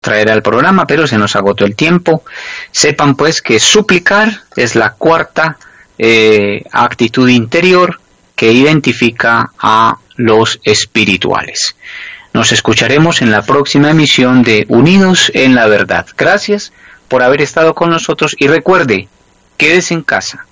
traer al programa, pero se nos agotó el tiempo. Sepan pues que suplicar es la cuarta actitud interior que identifica a los espirituales. Nos escucharemos en la próxima emisión de Unidos en la Verdad. Gracias por haber estado con nosotros y recuerde, quédese en casa.